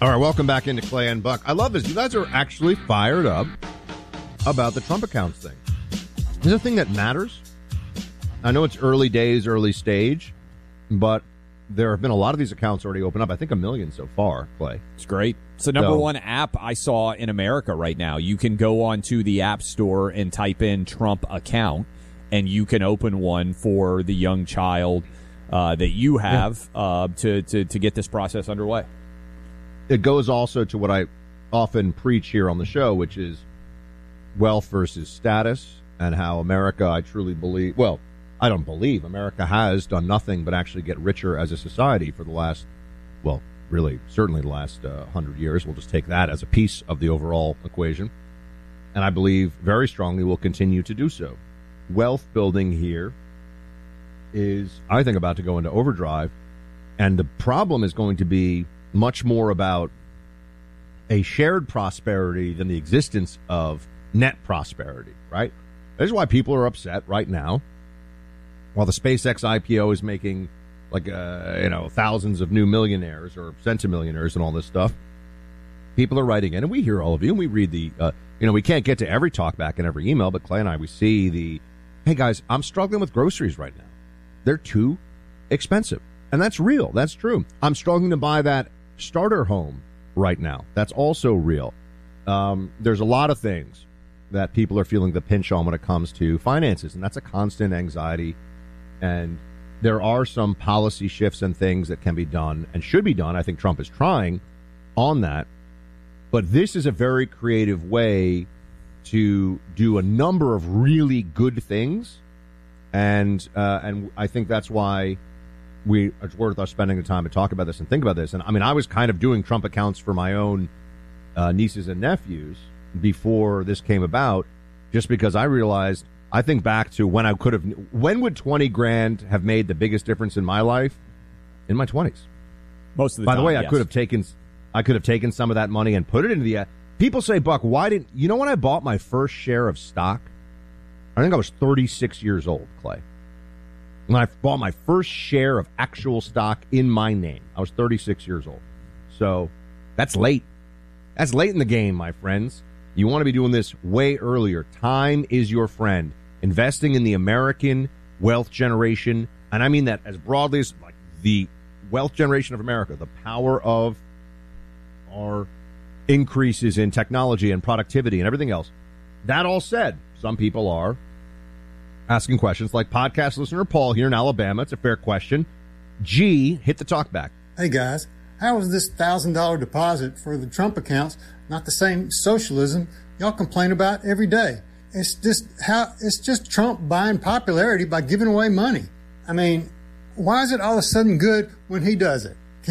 All right, welcome back into Clay and Buck. I love this. You guys are actually fired up about the Trump accounts thing. Is it a thing that matters? I know it's early days, early stage, but there have been a lot of these accounts already open up. I think 1 million so far, Clay. It's great. It's the number one app I saw in America right now. You can go onto the App Store and type in Trump account, and you can open one for the young child that you have to get this process underway. It goes also to what I often preach here on the show, which is wealth versus status, and how America, I truly believe, well, I don't believe America has done nothing but actually get richer as a society for the last, well, really, certainly the last 100 years. We'll just take that as a piece of the overall equation. And I believe very strongly will continue to do so. Wealth building here is, I think, about to go into overdrive. And the problem is going to be much more about a shared prosperity than the existence of net prosperity, right? This is why people are upset right now. While the SpaceX IPO is making thousands of new millionaires or centimillionaires and all this stuff, people are writing in, and we hear all of you, and we read the, we can't get to every talkback and every email, but Clay and I, we see the, hey guys, I'm struggling with groceries right now. They're too expensive. And that's real. That's true. I'm struggling to buy that starter home right now. That's also real. There's a lot of things that people are feeling the pinch on when it comes to finances, and that's a constant anxiety. And there are some policy shifts and things that can be done and should be done. I think Trump is trying on that. But this is a very creative way to do a number of really good things. And I think that's why it's worth us spending the time to talk about this and think about this. And I mean, I was kind of doing Trump accounts for my own nieces and nephews before this came about, just because I realized, I think back to when would 20 grand have made the biggest difference in my life? In my 20s. Most of the time. By the way, yes. I could have taken some of that money and put it into the, people say, Buck, when I bought my first share of stock? I think I was 36 years old, Clay. When I bought my first share of actual stock in my name, I was 36 years old. So that's late. That's late in the game, my friends. You want to be doing this way earlier. Time is your friend. Investing in the American wealth generation, and I mean that as broadly as like the wealth generation of America, the power of our increases in technology and productivity and everything else. That all said, some people are asking questions like podcast listener Paul here in Alabama. It's a fair question. G, hit the talk back. Hey guys, how is this $1,000 deposit for the Trump accounts not the same socialism y'all complain about every day? It's just Trump buying popularity by giving away money. I mean, why is it all of a sudden good when he does it?